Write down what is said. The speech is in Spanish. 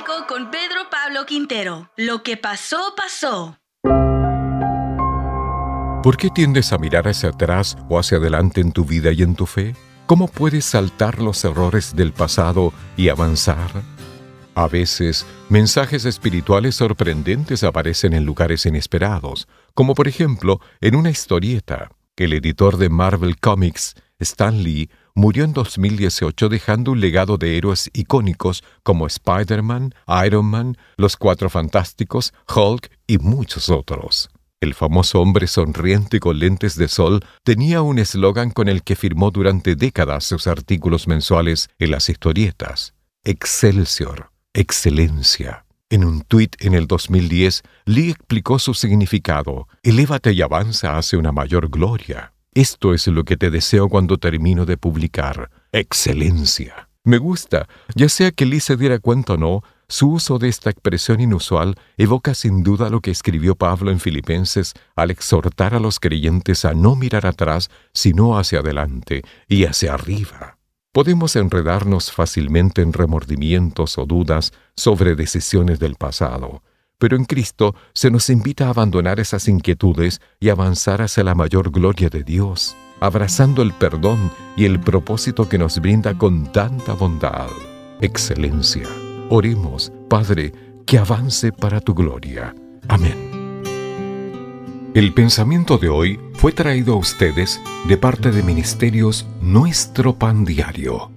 Bíblico con Pedro Pablo Quintero. Lo que pasó, pasó. ¿Por qué tiendes a mirar hacia atrás o hacia adelante en tu vida y en tu fe? ¿Cómo puedes saltar los errores del pasado y avanzar? A veces, mensajes espirituales sorprendentes aparecen en lugares inesperados, como por ejemplo en una historieta. El editor de Marvel Comics, Stan Lee, murió en 2018 dejando un legado de héroes icónicos como Spider-Man, Iron Man, Los Cuatro Fantásticos, Hulk y muchos otros. El famoso hombre sonriente con lentes de sol tenía un eslogan con el que firmó durante décadas sus artículos mensuales en las historietas: Excelsior, excelencia. En un tuit en el 2010, Lee explicó su significado: elévate y avanza hacia una mayor gloria. Esto es lo que te deseo cuando termino de publicar. Excelencia. Me gusta, ya sea que Lee se diera cuenta o no, su uso de esta expresión inusual evoca sin duda lo que escribió Pablo en Filipenses al exhortar a los creyentes a no mirar atrás, sino hacia adelante y hacia arriba. Podemos enredarnos fácilmente en remordimientos o dudas sobre decisiones del pasado, pero en Cristo se nos invita a abandonar esas inquietudes y avanzar hacia la mayor gloria de Dios, abrazando el perdón y el propósito que nos brinda con tanta bondad. Excelencia. Oremos, Padre, que avance para tu gloria. Amén. El pensamiento de hoy fue traído a ustedes de parte de Ministerios Nuestro Pan Diario,